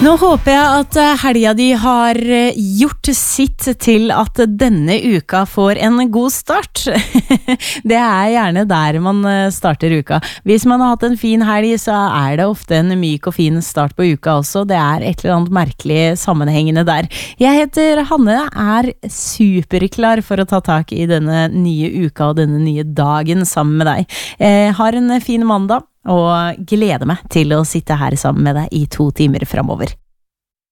Nå håper jeg at helga di har gjort sitt til at denne uka får en god start. Det gjerne der man starter uka. Hvis man har hatt en fin helg, så det ofte en myk og fin start på uka også. Det et eller annet merkelig sammenhengende der. Jeg heter Hanne, superklar for å ta tak i denne nye uka og denne nye dagen sammen med deg. Har en fin mandag og gleder meg til å sitte her sammen med deg i 2 timer fremover.